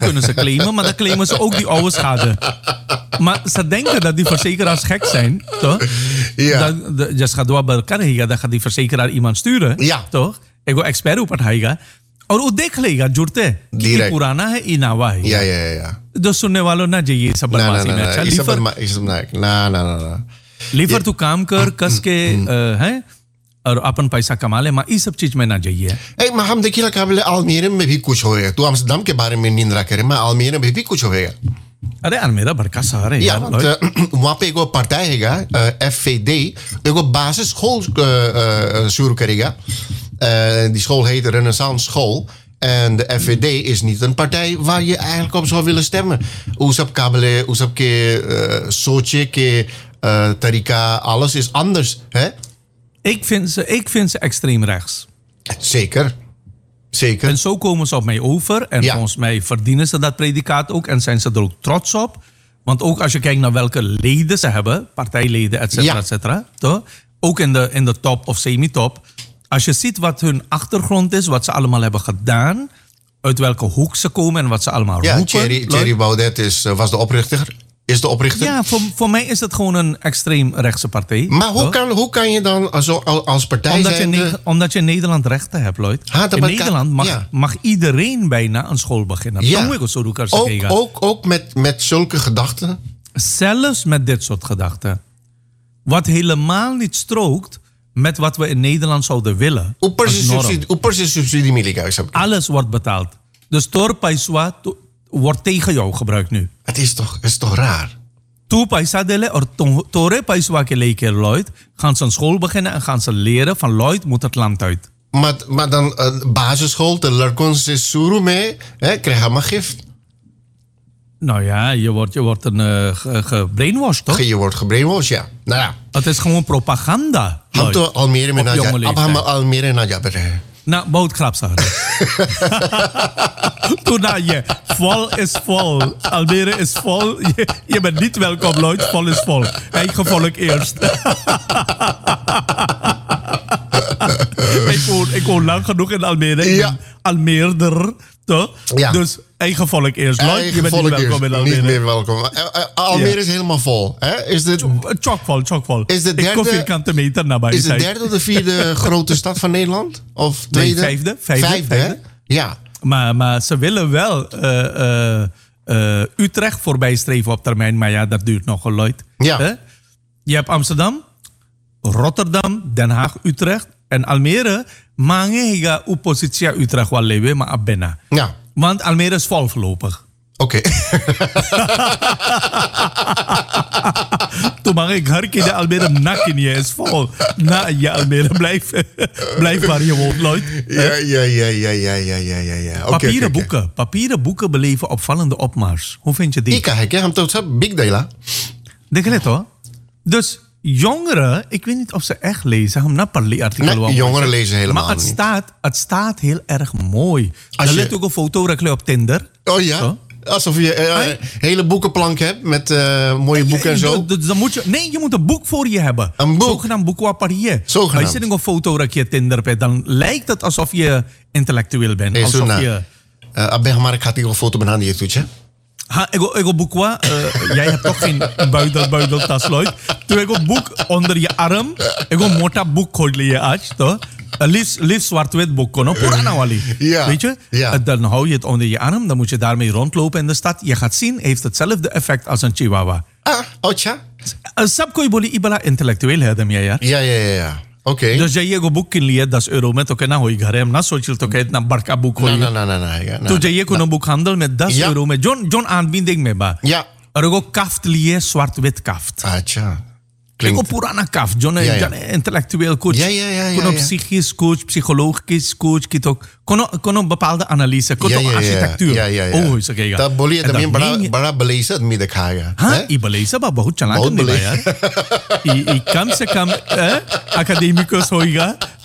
kunnen ze claimen, maar dan claimen ze ook die oude schade. Maar ze denken dat die verzekeraars gek zijn, toch? Ja. Je gaat door bij elkaar, dan gaat die verzekeraar iemand sturen, Ja. toch? Ik go expert op het haiga. और वो देख लेगा जुड़ते कि पुराना है इनावा है Ja. तो सुनने वालों ना जाइए सब बदमाशी में अच्छा लीवर तू काम कर कस के है और अपन पैसा कमा ले माँ ये सब चीज में ना जाइए Hey, maar हम देखिए काबिल आलमीर में भी कुछ होएगा तू अम्स्टरडम के बारे में नींद रखे मैं आलमीर में भी कुछ होएगा अरे अलमेरा बड़का शहर है Ja, यार want वहाँ पे एगो partij हैगा FVD एगो basisschool शुरू करेगा die school heet Renaissance School en de FVD is niet een partij waar je eigenlijk op zou willen stemmen. Oesab kabele, oesab ke soche ke tarika, alles is anders, hè? ik vind ze extreem rechts Zeker. en zo komen ze op mij over en volgens mij verdienen ze dat predicaat ook en zijn ze er ook trots op want ook als je kijkt naar welke leden ze hebben partijleden et cetera, toch? Ook in de top of semi-top. Als je ziet wat hun achtergrond is, wat ze allemaal hebben gedaan, uit welke hoek ze komen en wat ze allemaal roepen. Thierry Baudet was de oprichter. Is de oprichter. Ja, voor mij is het gewoon een extreem rechtse partij. Maar hoe kan je dan als partij zijn? Omdat je in Nederland rechten hebt, Lloyd. In Nederland mag iedereen bijna een school beginnen. Ja. Ook met zulke gedachten? Zelfs met dit soort gedachten. Wat helemaal niet strookt met wat we in Nederland zouden willen. Hoe precies subsidie militair? Alles wordt betaald. Dus Tor Paiswa wordt tegen jou gebruikt nu. Het is toch raar? Tu paisa dele or Tore Paiswa ke leker Lloyd gaan ze een school beginnen en gaan ze leren van Lloyd moet het land uit. Maar dan basisschool, de lerkons is suru mee, krijg je maar gift. Nou ja, je wordt gebrainwashed, toch? Je wordt gebrainwashed, ja. Nou ja. Het is gewoon propaganda. Hamto Almere met Naja. Almere Naja. Nou, bout grap zeggen. Toen je vol is vol. Almere is vol. Je bent niet welkom, Lloyd. Vol is vol. Eigen volk eerst. Ik woon lang genoeg in Almere. Ik ben Almeerder. Toch? Ja. Dus eigen volk eerst. Lloyd, je bent niet welkom in Almere. Niet meer welkom. Almere is helemaal vol. Hè? Is dit... Chockvol. Is de derde... Ik kom vierkante meter nabij. Is de derde of de vierde grote stad van Nederland? Of tweede? Nee, vijfde. Hè? Ja. Maar ze willen wel Utrecht voorbij streven op termijn. Maar ja, dat duurt nog, Lloyd. Ja. Je hebt Amsterdam, Rotterdam, Den Haag, Utrecht. En Almere, mange oppositie Utrecht wel leven, maar abena. Ja. Want Almere is vol voorlopig. Oké. Toen mag ik herken de Almere nakken je is vol. Nou, je Almere blijf waar je woont, Lloyd. Ja. Papieren boeken beleven opvallende opmars. Hoe vind je die? Ik heb het big dela. Denk hoor. Dus jongeren, ik weet niet of ze echt lezen. Nee, jongeren lezen helemaal niet. Maar het staat heel erg mooi. Er ligt ook een foto op Tinder. Oh ja? Zo. Alsof je hele boekenplank hebt met mooie boeken en zo. Dan moet je moet een boek voor je hebben. Een boek? Zogenaamd boek waparie. Zogenaamd. Als je een foto dat je Tinder hebt, dan lijkt het alsof je intellectueel bent. Hey, alsof je... maar ik had hier een foto benaderen je toetje. Ik boek wat. Jij hebt toch geen buideltas, Lloyd. Toen ik een boek onder je arm. Ik een mota boek gooide je uit, toch? Liefst zwart-wit boek, no? Purana wali. Ja. Weet je? Ja. Dan hou je het onder je arm. Dan moet je daarmee rondlopen in de stad. Je gaat zien, heeft hetzelfde effect als een chihuahua. Ocha. Sab koi boli ibala intellectueel hebben jij, ja? Ja. Oké. Dus jij je boek in liet, dat is euro met ook na hoi garem na social to kait na barka boek hoor. Nee. Toen jij je een boekhandel met dat euro met John aanbieding mee ba. Ja. Er ook kaft liet, zwart-wit kaft. Acha. Klinkt purana kaft. John intellectueel coach. Ja. Kon psychisch coach, psychologisch coach, kon een bepaalde analyse, kon architectuur. Ja. Oh, is oké. Dat bolie dat meer bara belezen het midden kaya. हाँ ई बलेसा बा बहुत चलाक नहीं बा यार ई कम से कम academicus होएगा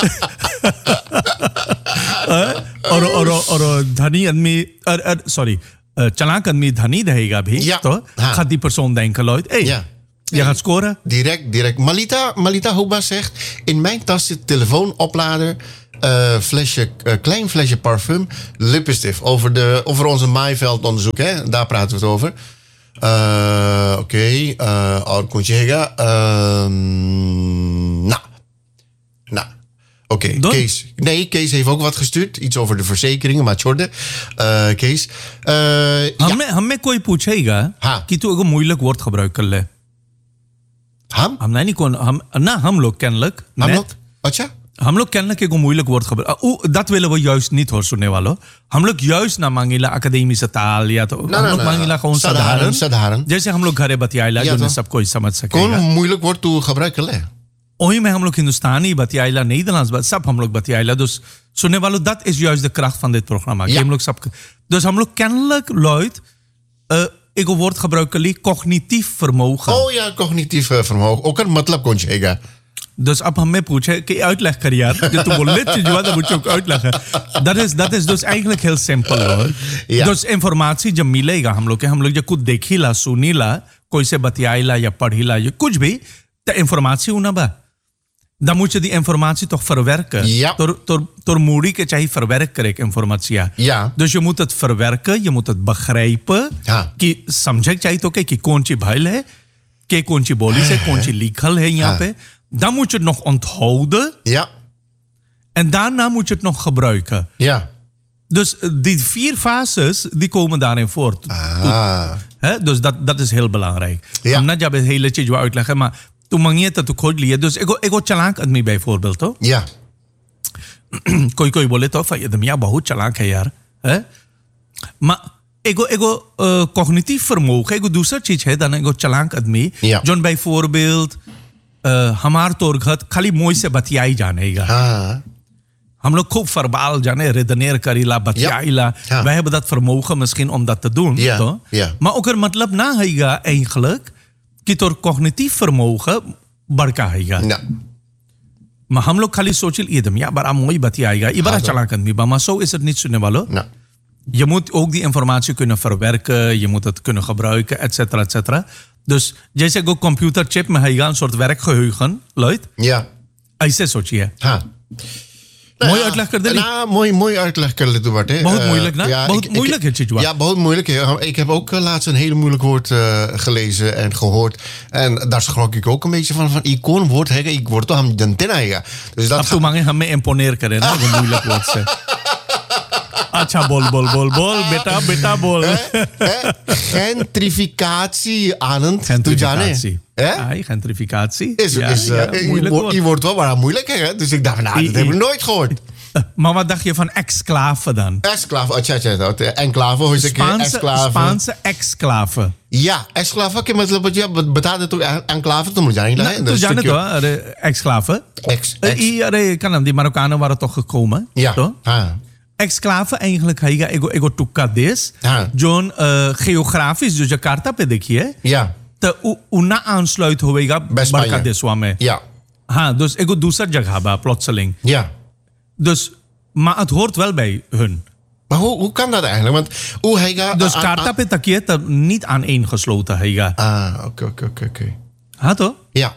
और धनी आदमी sorry चलाक आदमी धनी रहेगा भी तो khadi persoon denken Lloyd je gaat scoren direct Malita Hoeba zegt in mijn tas zit telefoonoplader klein flesje parfum, lippenstift. Over onze Maaiveld-onderzoek, hè? Daar praten we het over. Oké, और कुछ हैगा Oké, Kees. Nee, Kees heeft ook wat gestuurd. Iets over de verzekeringen, maar tjorde. Kees. हमें कोई पूछेगा कि तू एगो moeilijk woord gebruik कर ले. हम नहीं कौन हम लोग kennelijk. हम लोग अच्छा हम लोग kennelijk एगो moeilijk woord gebruiken. Dat willen we juist niet hoor, सुनने वालों. हम लोग juist ना मांगेला academische taal या तो हम लोग मांगेला gewoon साधारण. जैसे हम लोग घरे बतियाइला जो सब कोई समझ सकेगा. कौन moeilijk woord तू gebruik कर ले? Ohi में हम लोग हिंदुस्तानी बतियाइला, Nederlands, सब हम लोग बतियाइला. Dus सुनने वालों, dat is juist de kracht van dit programma. Ja. Dus हम लोग kennelijk luid एगो woord gebruiken cognitief vermogen. Oh ja, cognitief vermogen. Ook een matlab kon je zeggen. Dus अब हमें पूछे कि uitleg कर यार जो तू बोल ले चीज़ वाला मुझे uitleggen. Dat is dus eigenlijk heel simpel hoor. Ja. Dus informatie जब मिलेगा हम लोग जब कुछ देखीला सुनीला कोई से बतियाइला या पढ़ीला या कुछ भी तो informatie una ba. Dan moet je die informatie toch verwerken. Ja. Door moeilijk चाहिए verwerken करें informatie. Ja. Dus je moet het verwerken, je moet het begrijpen. Ja. कि समझे चाहिए तो कि कौन सी भाईल है, कि कौन सी बोली से कौन सी लिखल है यहाँ पे. Dan moet je het nog onthouden. Ja. En daarna moet je het nog gebruiken. Ja. Dus die 4 fases, die komen daarin voort. Dus dat is heel belangrijk. Ja. Om net jab het hele चीज uitleggen, maar तू मंगिए तो तू खोज लिए. Dus एगो चालाक आदमी bijvoorbeeld तो. Ja. कोई बोले तो फैयद मियां बहुत चालाक है यार. Maar एगो cognitief vermogen, एगो दूसरा चीज है dan एगो चालाक आदमी. Ja. जोन bijvoorbeeld हमार तोरघत खाली मोई से बतियाई जानेगा. हम लोग खूब verbaal जाने redeneer करीला बतियाईला. Wij hebben dat vermogen misschien om dat te doen. Ja. Toch? Ja. Maar ook er मतलब ना हैगा eigenlijk कि तोर cognitief vermogen बड़का हैगा. Ja. Maar हम लोग खाली सोचिल ये दम या बड़ा मोई बतियाईगा. ये बड़ा चालाक आदमी बा. Maar zo is het niet सुनने वालों. Ja. Je moet ook die informatie kunnen verwerken, je moet het kunnen gebruiken, et cetera, et cetera. Dus जैसे को computer chip में हैगा een soort werkgeheugen, luid. Ja. ऐसे सोचिए. हाँ. मोई uitleg कर दे. mooi uitleg कर ले तू बाटे. बहुत moeilijk ना? बहुत moeilijk है चीज़. Ja, बहुत moeilijk. Ik heb ook laatst een hele moeilijk woord gelezen en gehoord. En daar schrok ik ook een beetje van icoon woord हैगा, ik word toch हम जनते ना हैगा. Dus dat अब तू मांगे हमें imponeer करें ना वो moeilijk woord से. अच्छा बोल बेटा बोल. Gentrificatie Anand. Gentrificatie. Gentrificatie. Je wordt wel maar moeilijk, hè? Dus ik dacht, nou, dat heb ik nooit gehoord. Maar wat dacht je van exclave dan? Exclave, enclave, hoe zeg je? Spaanse exclave. Ja, exclave, oké, maar je betaalt het ook enclave, toen moet je niet laten. Toen zijn het hoor, exclave. Die Marokkanen waren toch gekomen? Ja. Exclave eigenlijk हैगा एगो टुक्का देश zone geografisch जो जकार्ता पे देखिए तो उन्ना aansluit होएगा बड़का देशवा में. Ja. हाँ, dus एगो दूसरा जगह बा plotseling. Ja. Dus maar het hoort wel bij hun. Maar hoe kan dat eigenlijk? Want hoe हैगा dus kaarta पे तकिए तब niet aaneengesloten हैगा. Oké. हाँ तो? Ja.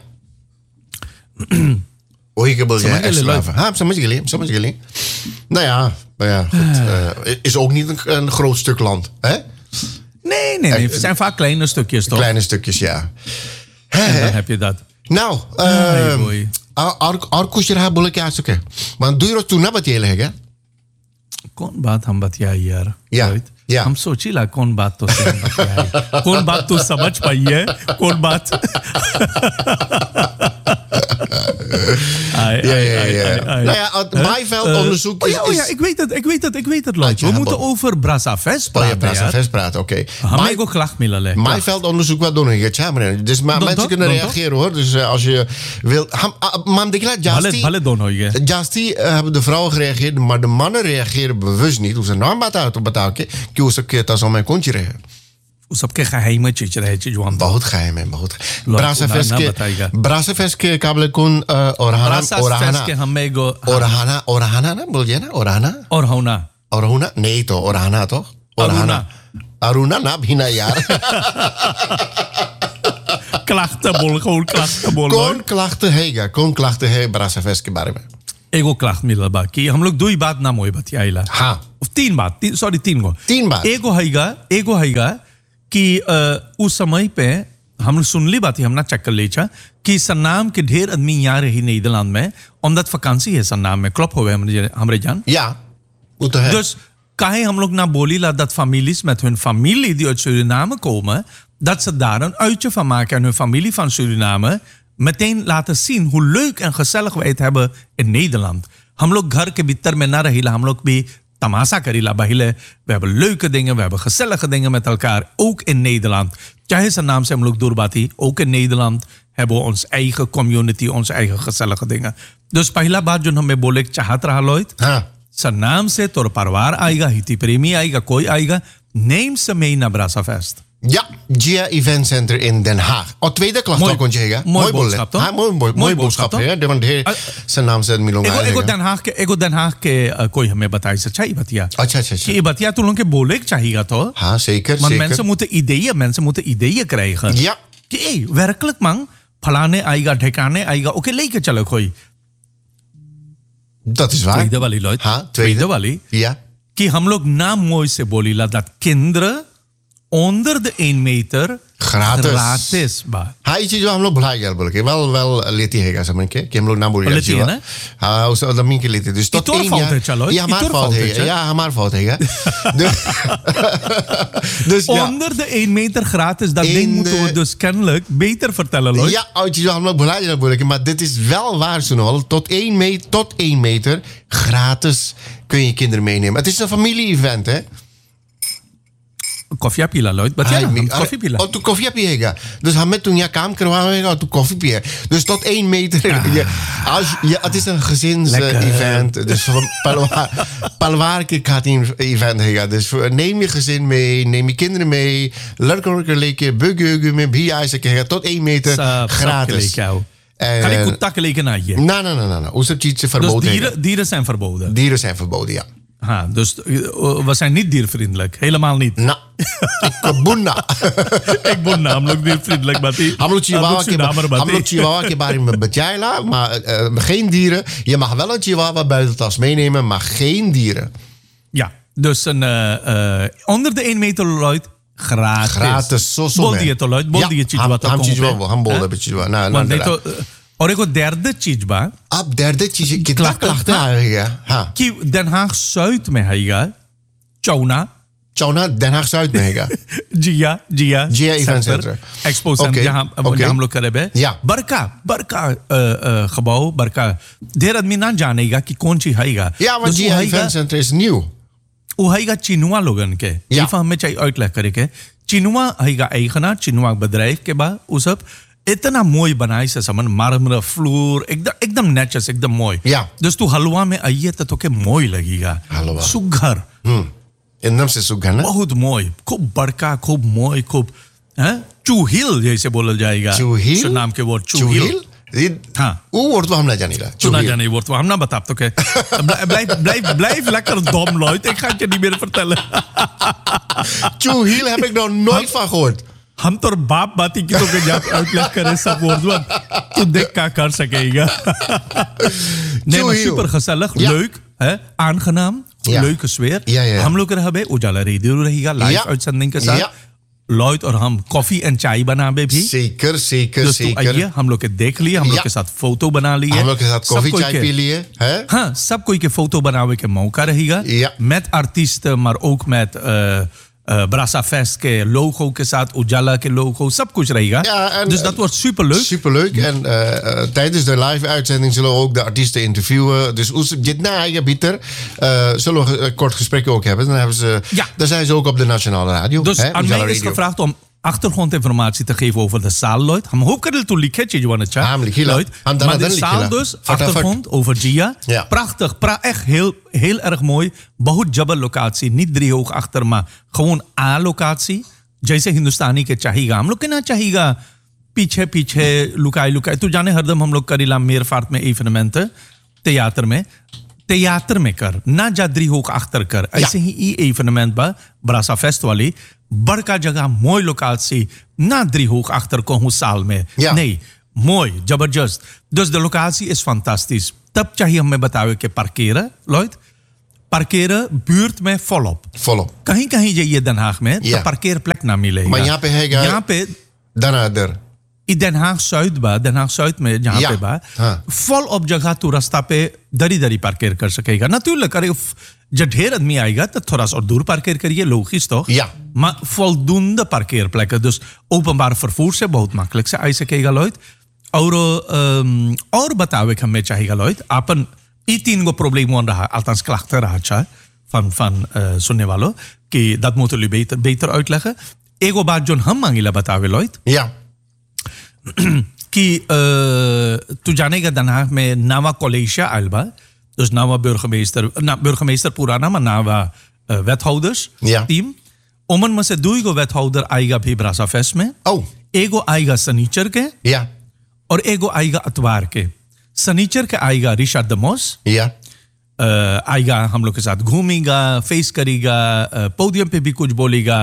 Oei, ik heb al समझ गए. Nou ja, goed. Is ook niet een groot stuk land, hè? Nee. Het zijn vaak kleine stukjes, toch? Kleine stukjes, ja. En dan heb je dat. Nou, और कुछ रहा बोले क्या सके? Man doe je toen na wat je legt, hè? कौन बात हम बतियाई यार? या हम सोचीला कौन बात तो कौन बात तो समझ पाई है कौन बात Maaiveld-onderzoek is... Oh ja, ik weet het, Lloyd. We moeten over Brazzavest praten. Oh ja, Brazzavest praten, oké. Maaiveld-onderzoek wat doen we? Dus mensen kunnen reageren, hoor. Dus als je wil... Jasti hebben de vrouwen gereageerd, maar de mannen reageren bewust niet. Hoe ze naam uit op betalen. क्यों सबके तास में कौन ची रहे सबके geheim चीज रहे चीज बहुत geheim है बहुत ब्रासाफेस्ट के काबिल कौन ओरहाना ना बोलिए ना ओरहाना नहीं तो ओरहाना तो अरुणा ना भी ना यार klachten gewoon klachten कौन klachten है ब्रासाफेस्ट के बारे में एगो क्लास मिलल बा कि हम लोग 2 बात ना मोई बतियाइला हाँ 3 बात 3 गो 3 बात एगो हैगा कि उस समय पे हम सुनली बात हम ना चेक कर ले कि सन्नाम के ढेर आदमी यहाँ रही नीदरलैंड में omdat vakantie है सन्नाम में क्लब हो हमरे जान ja hoe te dus kahe हम लोग ना बोली ला dat families met hun familie die uit Suriname komen dat ze daar een uitje van maken en hun familie van Suriname meteen laten zien hoe leuk en gezellig wij het hebben in Nederland. हम लोग घर के भीतर में ना रहीला हम लोग भी तमाशा करीला बहिले we hebben leuke dingen we hebben gezellige dingen met elkaar ook in Nederland. Chahe zijn naam zijn हम लोग दूर बाती ook in Nederland hebben we ons eigen community onze eigen gezellige dingen. Dus पहला बात जो हमें बोले चाहत रहा लोइत हाँ सन्नाम से तोर परिवार आएगा हिती प्रेमी आएगा कोई आएगा neem ze mee naar Brassafest. Ja, Gia Event Center in Den Haag. Tweede klas toch kon je zeggen. Mooi boodschap toch? Mooi boodschap hè. Want zijn naam zet Milong. एगो Den Haag के कोई हमें बताई सच्चाई बतिया. अच्छा. कि ये बतिया तू लोग के बोले चाहिए तो. हाँ zeker. Maar mensen moeten ideeën krijgen. Ja. कि werkelijk man फलाने आएगा ठिकाने आएगा ओके लेके चलो कोई. Dat is waar. tweede वाली लोग. हाँ tweede वाली. Ja. कि हम लोग नाम मोई से बोली ला dat kinderen onder de 1 meter gratis बा. हाँ ये चीज जो हम लोग भुला गए बोल के वेल लेती है समझ के कि हम लोग ना बोल लेती है ना हाँ उस जमीन के लेते तो तो ये हमारा फॉल्ट है या हमारा फॉल्ट है dus onder de 1 meter gratis dat ding moeten we dus kennelijk beter vertellen loh. Ja uit je हम लोग भुला गए बोल के maar dit is wel waar zo tot 1 meter gratis kun je kinderen meenemen. Het is een familie-event hè. Koffie pila Lloyd, but ja, koffie pila. Oh, tu koffie piega. Dus hame toen ja kam करवाएगा tu koffie piega. Dus tot 1 meter. Het is een gezins-event. Dus van Palwaar gaat een event heen. Dus neem je gezin mee, neem je kinderen mee. Lekker lekker buggen met bier tot 1 meter gratis. Kan ik goed takken leken naar je? Nee. Hoe is het iets verboden? Dus dieren zijn verboden? Dieren zijn verboden, ja. Ha, dus we zijn niet diervriendelijk. Helemaal niet. Nou, ik bunna. Ik ben namelijk diervriendelijk, Mati. हम लोग chihuahua के बारे में बताया maar geen dieren. Je mag wel een chihuahua buiten de tas meenemen, maar geen dieren. Ja, dus onder de 1 meter Lloyd gratis. Gratis, zo बोल दिए तो Lloyd, बोल दिए chihuahua तो हम chihuahua हम बोल रहे chihuahua ना और एक derde चीज बा अब derde चीज कितना klachten आएगा हाँ कि Den Haag Zuid में हैगा चौना Den Haag Zuid में हैगा जिया Event Center एक्सपो सेंटर जहाँ हम लोग करे बे बरका gebouw बरका ढेर आदमी ना जानेगा कि कौन सी हैगा ja maar Gia Event Center is nieuw वो हैगा चिनुआ लोगन के इफा हमें चाहिए uitleg करे के चिनुआ हैगा eigenaar चिनुआ bedrijf के बा वो सब इतना मोई बनाई से समन मार्मर फ्लोर एकदम नेचुरल एकदम मोई dus तू हलवा में आइए तो के मोई लगेगा सुघर एकदम से सुघर ना बहुत मोई खूब बड़का खूब मोई खूब चूहिल जैसे बोला जाएगा चूहिल नाम के वर्ड चूहिल हाँ वो वर्ड तो हम ना जानेगा तू ना जाने वर्ड तो हम ना बता तो के blijf lekker dom Lloyd ik ga het je niet meer vertellen चूहिल heb ik nog nooit van gehoord हम तो बाप बाती की तो जब uitleg करे सब woorden तू देख क्या कर सकेगा nee maar super gezellig leuk hè aangenaam leuke sfeer हम लोग रहे उजाला रेडियो रहेगा लाइव uitzending के साथ Lloyd और हम कॉफी एंड चाय बनाबे भी zeker हम लोग के देख लिए हम लोग के साथ फोटो बना लिए हम लोग के साथ कॉफी चाय पी लिए हैं हाँ सब कोई के फोटो बनावे के मौका रहेगा met artiesten maar ook met Brassafest के logo के साथ उजाला के logo सब कुछ रहेगा dus dat wordt superleuk en tijdens de live uitzending zullen we ook de artiesten interviewen dus als dit na je bieter zullen we een kort gesprek ook hebben dan zijn ze ook op de nationale radio dus aan mij is gevraagd om achtergrondinformatie te geven over de zaal Lloyd हम hoop कर तो लिखे चीज वाने चा Lloyd maar de zaal dus achtergrond over Gia prachtig echt heel erg mooi बहुत जबर location niet driehoog achter maar gewoon A location जैसे हिंदुस्तानी के चाहिएगा हम लोग के ना चाहिएगा पीछे लुकाई तू जाने हरदम हम लोग करीला meervaart में evenementen theater में कर ना जा driehoog achter कर ऐसे ही evenement बा Brassafest वाली बड़का जगह मोई लोकेशन ना driehoog achter को हूँ साल में नहीं Mooi, jabberjust. Dus de locatie is fantastisch. Tap चाहिए हमें बताओ कि parkeren, Lloyd. Parkeren buurt में volop. Volop. कहीं जाइए Den Haag में तो parkeerplek ना मिलेगा. Maar यहाँ पे daarna Den Haag Zuid में जहाँ पे बा volop जगह तू रास्ता पे दरी parkeer कर सकेगा. Natuurlijk, अरे जब ढेर आदमी आएगा तो थोड़ा सा और दूर parkeer करिए, logisch toch? Ja. Maar voldoende parkeerplekken. Dus openbaar vervoer से बहुत makkelijk से आ सकेगा, Lloyd. और बताओ कि हमें चाहिए, Lloyd. आपन ई 3 गो probleem रहा, althans klachten रहा van सुनने वालों कि dat moeten jullie beter uitleggen. Ego baat John हम मांगिला बतावे, Lloyd. Ja. कि तू जानेगा Den Haag में नवा college alba, dus नवा burgemeester पुराना maar नवा wethouders team. Omen में से 2 गो wethouder आएगा भी Brassafest में. Oh. एगो आएगा सनीचर के. Ja. और एगो आएगा अतवार के. सनीचर के आएगा रिचार्ड दमोस. Ja. आएगा हम लोग के साथ घूमेगा, फेस करेगा, पोडियम पे भी कुछ बोलेगा.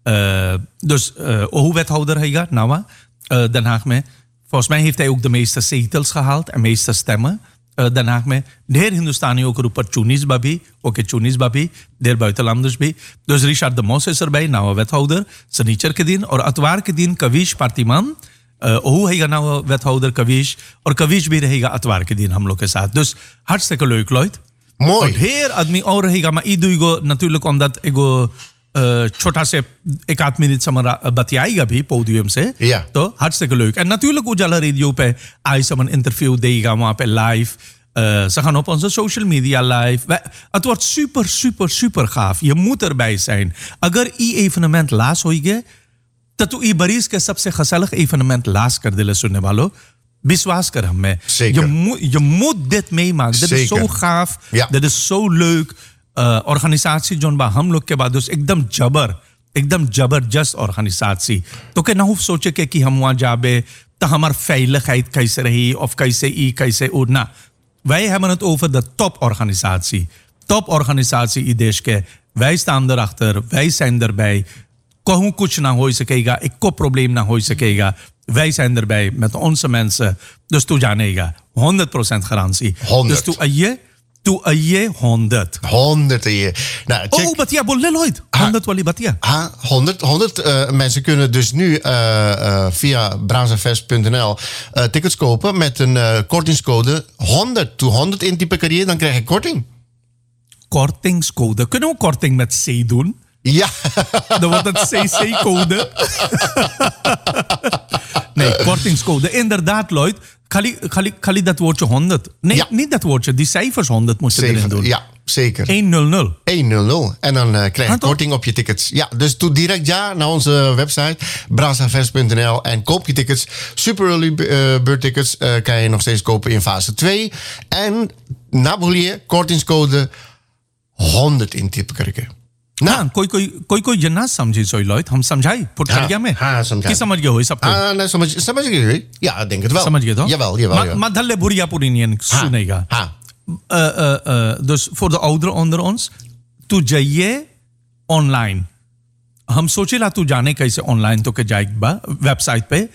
Dus hoe wethouder हैगा नवा Den Haag में. Volgens mij heeft hij ook de meeste zetels gehaald en meeste stemmen. Den Haag में ढेर हिंदुस्तानी ook ऊपर चुनीस बाबी, ओके चुनीस बाबी, ढेर buitenlanders भी. Dus Richard de Mos is erbij, नवा wethouder, सनीचर के दिन. और अतवार के दिन कविश पार्टीमान, hoe हैगा नवा wethouder कविश, और कविश भी रहेगा अतवार के दिन हम लोग के साथ. Dus hartstikke leuk, Lloyd. Mooi. और ढेर आदमी और रहेगा, maar ई दुईगो natuurlijk omdat एगो छोटा से 1-8 मिनट समरा बतियाएगा भी पोडियम से. Ja. तो hartstikke leuk. En natuurlijk Ujala Radio पे आई een interview देगा वहाँ पे live. Ze gaan op onze social media live. Het wordt super gaaf. Je moet erbij zijn. अगर ई evenement लास्ट होइगे तो तू ई बरिस के सबसे gezellig evenement लास्ट कर दिले सुनने वालों. विश्वास कर हमें. Je moet dit meemaken. Dit is zo gaaf. Ja. Dit is zo leuk. Organisatie John बा हम लोग के बाद उस एकदम जबरदस्त organisatie. तो के ना हो सोचे कि हम वहाँ जाबे तो हमार veiligheid कैसे रही of कैसे उड़ना. Wij hebben het over de toporganisatie. Toporganisatie in देश. Wij staan erachter, wij zijn erbij. कहूँ कुछ ना हो सकेगा, एक को probleem ना हो सकेगा. Wij zijn erbij met onze mensen. Dus tu जानेगा 100% garantie. 100. Dus tu aye 100. 100 a year. Nou, check. Oh, Batia, bolle Lloyd. 100 wali Batia. 100 mensen kunnen dus nu via brassafest.nl tickets kopen met een kortingscode 100 intypen carrière, dan krijg je korting. Kortingscode. Kunnen we korting met C doen? Ja. Dan wordt het CC-code. Nee, kortingscode. Inderdaad, Lloyd. Kali dat woordje 100. Nee, niet dat woordje. Die cijfers 100 moesten erin doen. Ja, zeker. 100. 100. En dan krijg je korting op je tickets. Ja, dus doe direct naar onze website brassafest.nl en koop je tickets. Super early bird tickets kan je nog steeds kopen in fase 2. En na boelier, kortingscode 100 intypen करके. हाँ, कोई जना समझे सोई लॉयड हम समझाई पुटकरिया में. हाँ, समझाई. कि समझ गए हो सबको? हाँ, nee, समझ गए. Ja, denk het wel. समझ गए तो? Jawel. Maar dalle buria पुरीनियन सुनेगा. हाँ. Dus voor de ouderen onder ons, तू जाइए online. हम सोचेला तू जाने कैसे online तो के जाएगा वेबसाइट पे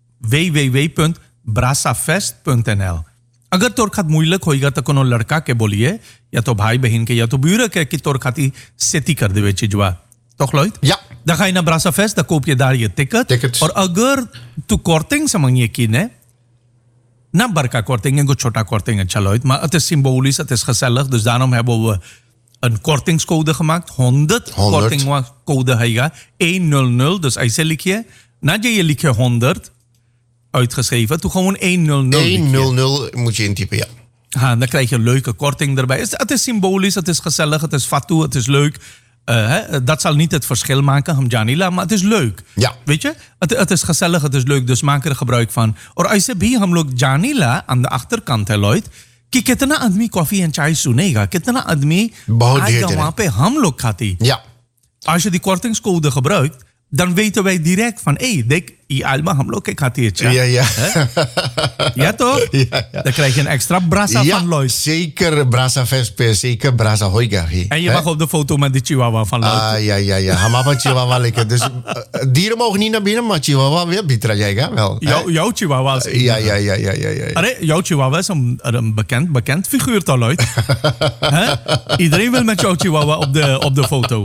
www.brassafest.nl. अगर तोर खात मुइलक होइगा तो कोनो लड़का के बोलिए या तो भाई बहन के या तो ब्यूरो के कि तोर खाती सेती कर देवे चिजवा. तो Lloyd? Ja. Dan ga je naar Brassafest, dan koop je daar je ticket. और अगर तू korting से मांगिए किने ना बड़का korting en छोटा korting अच्छा Lloyd, maar het is symbolisch, het is gezellig, dus daarom hebben we een kortingscode gemaakt. 100 kortingcode हैगा 100. Dus ऐसे लिखिए ना je लिखे 100 uitgeschreven. Toen gewoon 100. 100 moet je intypen, ja. Ha, dan krijg je een leuke korting erbij. Het is symbolisch, het is gezellig, het is fatu, het is leuk. Dat zal niet het verschil maken, Hamjanila, maar het is leuk. Ja. Weet je? Het is gezellig, het is leuk, dus maak er gebruik van. और ऐसे भी हम लोग Janila aan de achterkant है Lloyd कि कितना आदमी coffee and चाय सुनेगा, कितना आदमी आएगा वहाँ पे हम लोग खाती. Ja. Als je die kortingscode gebruikt, dan weten wij direct van, Dick, Alma hamlo ke khatirtje. Ja. Ja toch? Ja. Dan krijg je een extra brasa van Lois. Zeker brasa vespe, zeker brasa hoiga. En je mag op de foto met de chihuahua van Lois. Ja. Hamapa chihuahua lekker. Dus dieren mogen niet naar binnen, maar chihuahua weer bietra jij wel. Jouw chihuahua is... Ja. Allee, jouw chihuahua is een bekend figuur toch, Lois? Iedereen wil met jouw chihuahua op de foto.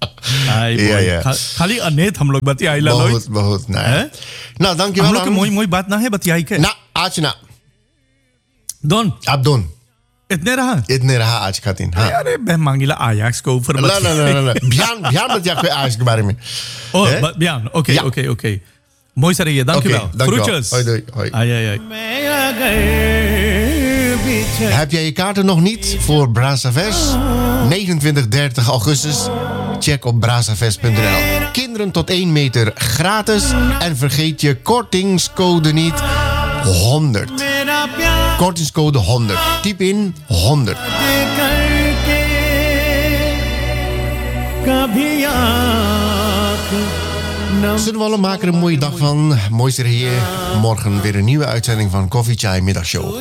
खाली अनेत हम लोग बतियाई ला लोग बहुत ना dankjewel हम लोग मोई बात ना है बतियाई के ना आज ना दोन आप दोन इतने रहा आज का दिन हाँ अरे मैं मांगिला आयाक्स को ऊपर ना बयान बतिया कोई आज के बारे में बयान okay mooi zeg je dankjewel groetjes hoi heb jij je kaarten nog niet voor Brassafest 29-30 augustus check op brassafest.nl. Kinderen tot 1 meter gratis. En vergeet je kortingscode niet. 100. Kortingscode 100. Typ in 100. Zullen we allemaal maken een mooie dag van. Mooi hier. Morgen weer een nieuwe uitzending van Koffie Chai Middagshow.